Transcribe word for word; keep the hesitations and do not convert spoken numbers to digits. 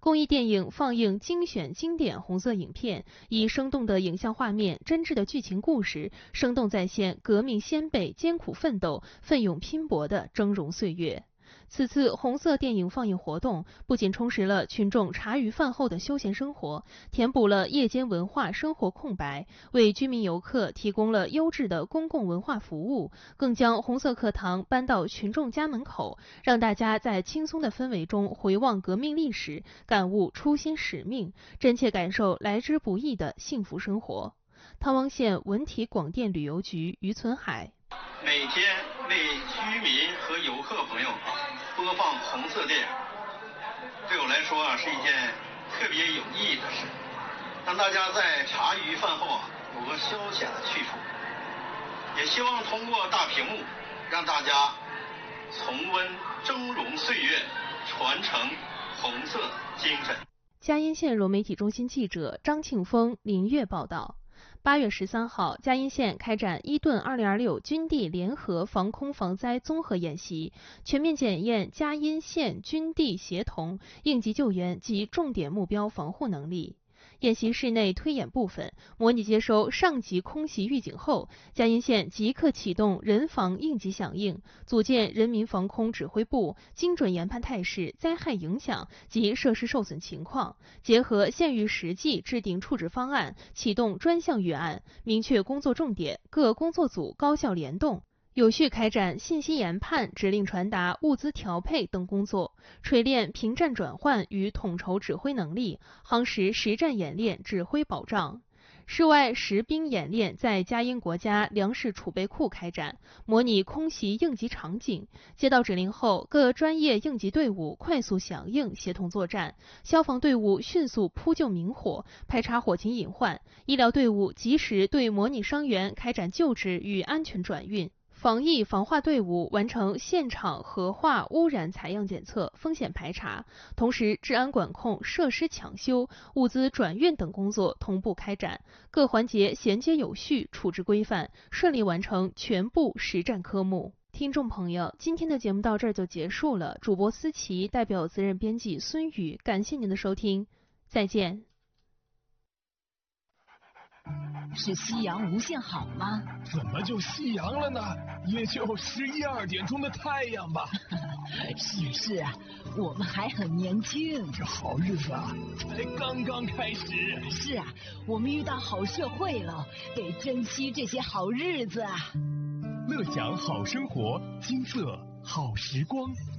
公益电影放映精选经典红色影片，以生动的影像画面、真挚的剧情故事，生动再现革命先辈艰苦奋斗、奋勇拼搏的峥嵘岁月。此次红色电影放映活动不仅充实了群众茶余饭后的休闲生活，填补了夜间文化生活空白，为居民游客提供了优质的公共文化服务，更将红色课堂搬到群众家门口，让大家在轻松的氛围中回望革命历史，感悟初心使命，真切感受来之不易的幸福生活。汤汪县文体广电旅游局于存海。 每天为居民和游客朋友播放红色电影，对我来说啊是一件特别有意义的事，让大家在茶余饭后啊有个消遣的去处。也希望通过大屏幕，让大家重温峥嵘岁月，传承红色精神。 嘉荫县融媒体中心记者张庆峰、林月报道。八月十三号，嘉荫县开展伊顿二零二六军地联合防空防灾综合演习，全面检验嘉荫县军地协同应急救援及重点目标防护能力。演习室内推演部分模拟接收上级空袭预警后，嘉荫县即刻启动人防应急响应，组建人民防空指挥部，精准研判态势、灾害影响及设施受损情况，结合县域实际制定处置方案，启动专项预案，明确工作重点，各工作组高效联动，有序开展信息研判、指令传达、物资调配等工作，锤炼平战转换与统筹指挥能力，夯实实战演练指挥保障。室外实兵演练在嘉荫国家粮食储备库开展，模拟空袭应急场景。接到指令后，各专业应急队伍快速响应，协同作战；消防队伍迅速扑救明火，排查火情隐患；医疗队伍及时对模拟伤员开展救治与安全转运。防疫防化队伍完成现场核化污染采样检测、风险排查，同时治安管控、设施抢修、物资转运等工作同步开展，各环节衔接有序，处置规范，顺利完成全部实战科目。听众朋友，今天的节目到这儿就结束了。主播思琪代表责任编辑孙宇，感谢您的收听，再见。 是夕阳无限好吗？ 怎么就夕阳了呢？也就十一二点钟的太阳吧。 是是啊，我们还很年轻。 这好日子啊，才刚刚开始。 是啊，我们遇到好社会了，得珍惜这些好日子啊。 乐享好生活，金色好时光。